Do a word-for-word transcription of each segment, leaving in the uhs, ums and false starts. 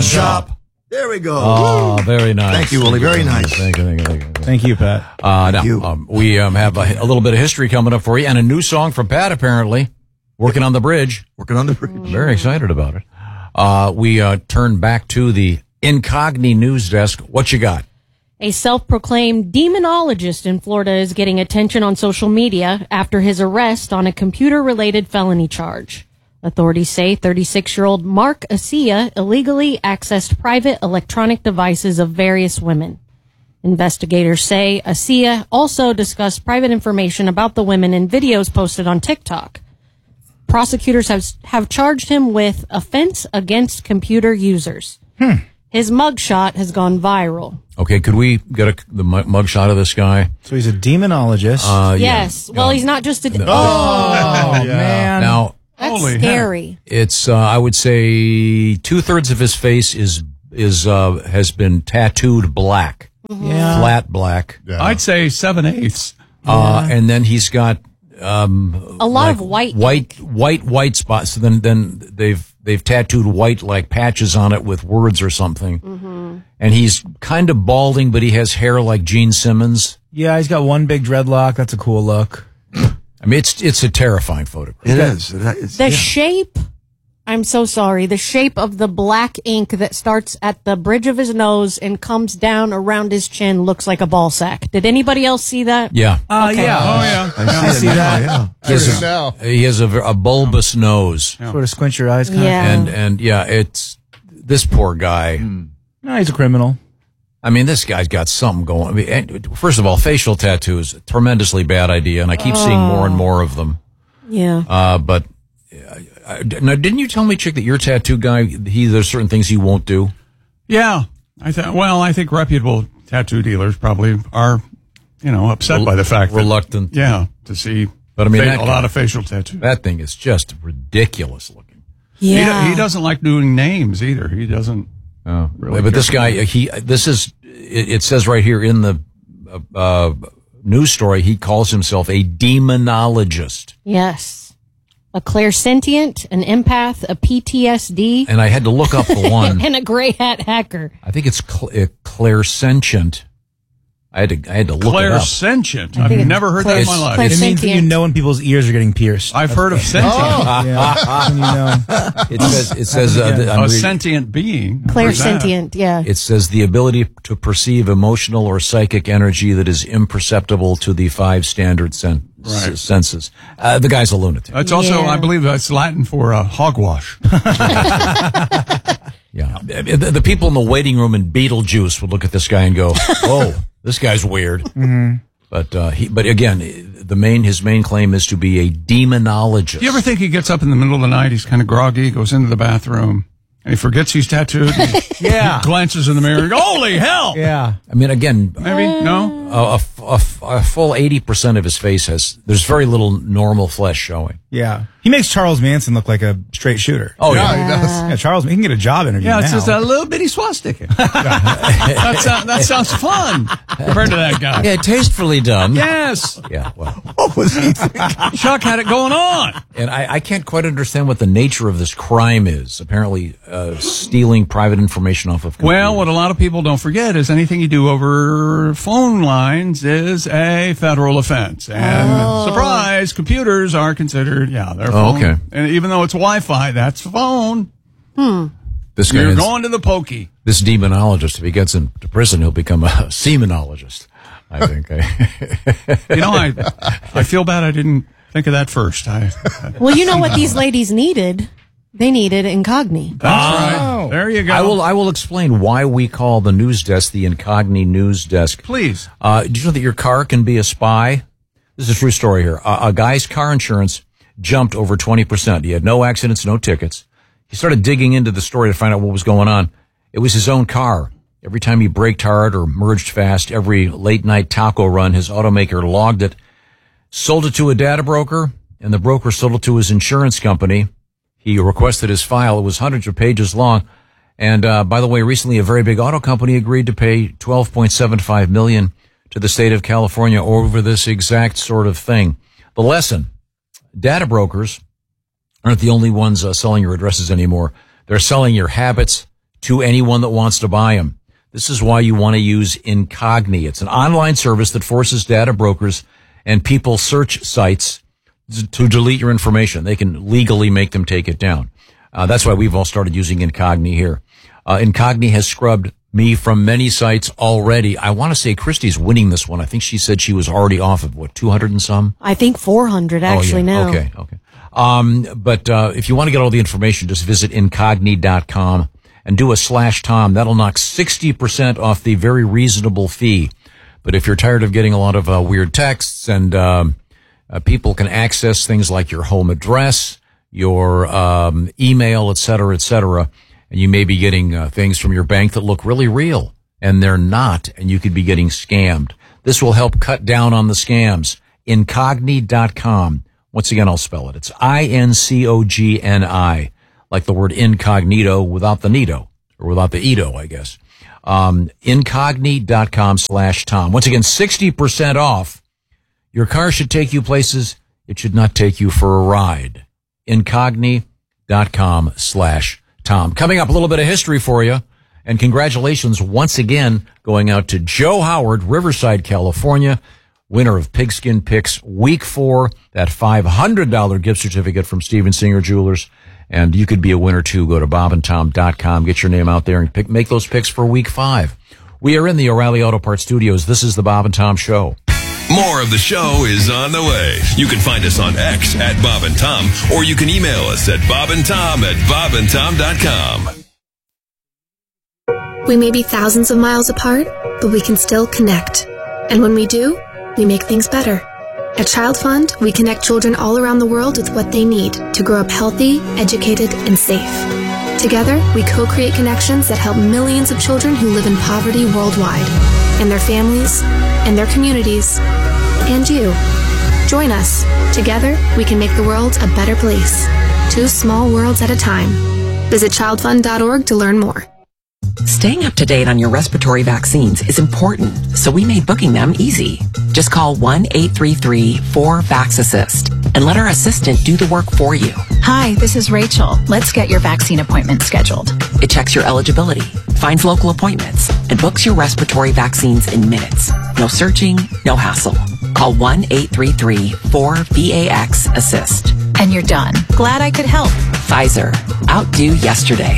shop. There we go. Oh, very nice. Thank you, Willie. Very nice. Thank you, thank you, thank you. Thank you, Pat. Uh, now, you. Um, we um, have a, a little bit of history coming up for you, and a new song from Pat, apparently. Working on the bridge. Working on the bridge. Very excited about it. Uh, we uh, turn back to the Incogni news desk. What you got? A self-proclaimed demonologist in Florida is getting attention on social media after his arrest on a computer-related felony charge. Authorities say thirty-six-year-old Mark Asia illegally accessed private electronic devices of various women. Investigators say Asia also discussed private information about the women in videos posted on TikTok. Prosecutors have have charged him with offense against computer users. Hmm. His mugshot has gone viral. Okay, could we get a, the mug mugshot of this guy? So he's a demonologist. Uh, yes. Yeah. Well, Uh, he's not just a... no. Oh, yeah. man. Now, That's Holy scary. heck. it's, uh, I would say two-thirds of his face is, is, uh, has been tattooed black. Yeah. Flat black. Yeah. I'd say seven eighths. Uh, and then he's got, um, A lot like of white white, white, white spots. So then, then they've, they've tattooed white like patches on it with words or something. Mm-hmm. And he's kind of balding, but he has hair like Gene Simmons. Yeah, he's got one big dreadlock. That's a cool look. I mean, it's, it's a terrifying photograph. It is. It is. The Yeah. shape, I'm so sorry, the shape of the black ink that starts at the bridge of his nose and comes down around his chin looks like a ball sack. Did anybody else see that? Yeah. Uh, Okay. yeah. Oh, yeah. I I see, see it now, that. yeah. He has, a, he has a, ver- a bulbous nose. Yeah. Sort of squint your eyes, kind Yeah. And, and yeah, it's, this poor guy. of. No, he's a criminal. I mean, this guy's got something going. I mean, and first of all, facial tattoos, tremendously bad idea, and I keep seeing more and more of them. Yeah. Uh, but uh, I- now, didn't you tell me, Chick, that your tattoo guy, he there's certain things he won't do? Yeah. I th- well, I think reputable tattoo dealers probably are, you know, upset Rel- by the fact reluctant. that, yeah, to see But I mean, fa- that a guy- lot of facial tattoos. That thing is just ridiculous looking. He, Yeah. do- he doesn't like doing names either. He doesn't. Oh, Really but this careful. guy, he this is it, it says right here in the uh, uh, news story, he calls himself a demonologist. Yes. A clairsentient, an empath, a P T S D, And I had to look up the one. and a gray hat hacker. I think it's cl- uh, clairsentient. I had to I had to look it up. Clairsentient. I I've think it's never heard that in my clairs- life. clairs- It means that you Sentient. know when people's ears are getting pierced. I've heard of sentient. Yeah, when you know. It says it says uh, again. I'm A reading- sentient being. I've heard that. Clairsentient, yeah. it says the ability to perceive emotional or psychic energy that is imperceptible to the five standard sen- Right. s- senses. Uh, the guy's a lunatic. That's also, Yeah. I believe that's Latin for uh, hogwash. Yeah, the, the people in the waiting room in Beetlejuice would look at this guy and go, "Oh, this guy's weird." Mm-hmm. But uh, he, but again, the main his main claim is to be a demonologist. Do you ever think he gets up in the middle of the night, he's kind of groggy, goes into the bathroom, and he forgets he's tattooed? And Yeah. He glances in the mirror and goes, holy hell! Yeah. I mean, again, Maybe? No? a, a, a, a full eighty percent of his face has there's very little normal flesh showing. Yeah. He makes Charles Manson look like a straight shooter. Oh Yeah, yeah, he does. Yeah, Charles, he can get a job interview Yeah, now. it's just a little bitty swastika. that, sound, that sounds fun compared to that guy. yeah, tastefully done. Yes! Yeah, well, What was he thinking? Chuck had it going on. and I, I can't quite understand what the nature of this crime is. Apparently, uh, stealing private information off of computers. Well, what a lot of people don't forget is anything you do over phone lines is a federal offense. And surprise, computers are considered, yeah, they're Oh, phone. okay. And even though it's Wi-Fi, that's phone. this guy You're is- going to the pokey. this demonologist, if he gets into prison, he'll become a semenologist, I think. You know, I I feel bad I didn't think of that first. I, Well, you know what these ladies needed? They needed Incogni. that's right. There you go. I will I will explain why we call the news desk the Incogni news desk. Please. Uh, do you know that your car can be a spy? This is a true story here. Uh, a guy's car insurance jumped over twenty percent. He had no accidents, no tickets. He started digging into the story to find out what was going on. It was his own car. Every time he braked hard or merged fast, every late night taco run, his automaker logged it, sold it to a data broker, and the broker sold it to his insurance company. He requested his file. It was hundreds of pages long. And, uh, by the way, recently a very big auto company agreed to pay twelve point seven five million dollars to the state of California over this exact sort of thing. The lesson, data brokers aren't the only ones uh, selling your addresses anymore. They're selling your habits, to anyone that wants to buy them. This is why you want to use Incogni. It's an online service that forces data brokers and people search sites to delete your information. They can legally make them take it down. Uh, that's why we've all started using Incogni here. Uh, Incogni has scrubbed me from many sites already. I want to say Christy's winning this one. I think she said she was already off of, what, two hundred and some? I think four hundred actually oh, yeah. now. Okay, okay. Um, but uh, if you want to get all the information, just visit incogni dot com and do a slash Tom. That'll knock sixty percent off the very reasonable fee. But if you're tired of getting a lot of uh, weird texts and um, uh, people can access things like your home address, your um, email, et cetera, et cetera, and you may be getting uh, things from your bank that look really real, and they're not, and you could be getting scammed. This will help cut down on the scams. incogni dot com. Once again, I'll spell it. It's I N C O G N I, like the word incognito without the nito, or without the ito, I guess. Um, incogni dot com slash Tom. Once again, sixty percent off. Your car should take you places. It should not take you for a ride. incogni dot com slash Tom. Coming up, a little bit of history for you. And congratulations once again going out to Joe Howard, Riverside, California, winner of Pigskin Picks Week four, that five hundred dollars gift certificate from Steven Singer Jewelers. And you could be a winner too. Go to bob and tom dot com, get your name out there, and pick, make those picks for Week five. We are in the O'Reilly Auto Parts Studios. This is the Bob and Tom Show. More of the show is on the way. You can find us on X at Bob and Tom, or you can email us at bob and tom at bob and tom dot com. We may be thousands of miles apart, but we can still connect. And when we do, we make things better. At Child Fund, we connect children all around the world with what they need to grow up healthy, educated, and safe. Together, we co-create connections that help millions of children who live in poverty worldwide, and their families, and their communities, and you. Join us. Together, we can make the world a better place. Two small worlds at a time. Visit child fund dot org to learn more. Staying up to date on your respiratory vaccines is important, so we made booking them easy. Just call one eight three three four VAX-ASSIST and let our assistant do the work for you. Hi, this is Rachel. Let's get your vaccine appointment scheduled. It checks your eligibility, finds local appointments, and books your respiratory vaccines in minutes. No searching, no hassle. Call one eight three three four VAX-ASSIST. And you're done. Glad I could help. Pfizer. Outdo yesterday.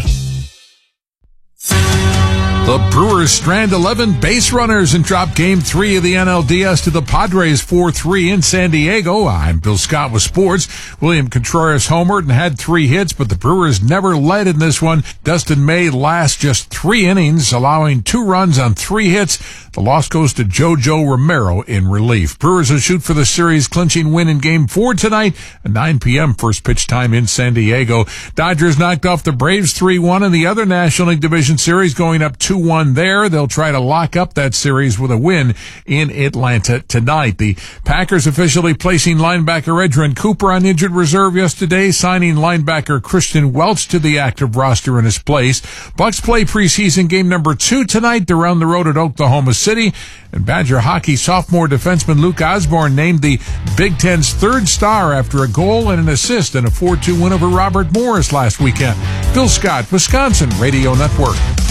The Brewers strand eleven base runners and drop game three of the N L D S to the Padres four three in San Diego. I'm Bill Scott with sports. William Contreras homered and had three hits, but the Brewers never led in this one. Dustin May lasts just three innings, allowing two runs on three hits. The loss goes to JoJo Romero in relief. Brewers will shoot for the series clinching win in game four tonight at nine p.m. first pitch time in San Diego. Dodgers knocked off the Braves three one in the other National League Division Series, going up two one there. They'll try to lock up that series with a win in Atlanta tonight. The Packers officially placing linebacker Edgerrin Cooper on injured reserve yesterday, signing linebacker Christian Welch to the active roster in his place. Bucks play preseason game number two tonight. They're on the road at Oklahoma City. And Badger hockey sophomore defenseman Luke Osborne named the Big Ten's third star after a goal and an assist in a four two win over Robert Morris last weekend. Bill Scott, Wisconsin Radio Network.